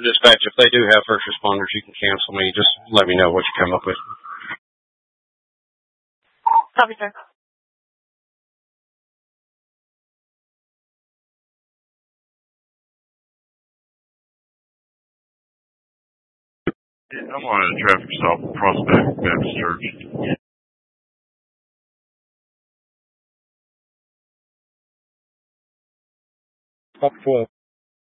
Dispatch, if they do have first responders, you can cancel me. Just let me know what you come up with. Copy, sir. Yeah, I'm on a traffic stop at Prospect Baptist Church. Up 12.